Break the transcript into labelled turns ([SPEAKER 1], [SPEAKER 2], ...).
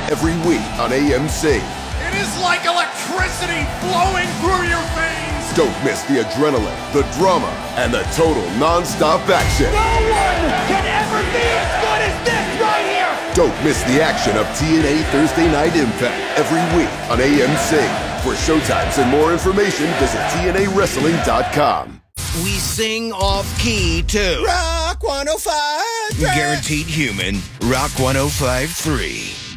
[SPEAKER 1] every week on AMC.
[SPEAKER 2] It is like electricity flowing through your veins.
[SPEAKER 1] Don't miss the adrenaline, the drama, and the total non-stop action.
[SPEAKER 2] No one can ever be as good as this right here.
[SPEAKER 1] Don't miss the action of TNA Thursday Night Impact every week on AMC. For showtimes and more information, visit TNAWrestling.com.
[SPEAKER 3] We sing off-key, too.
[SPEAKER 4] Rock 105.
[SPEAKER 3] Guaranteed Human, Rock 105.3.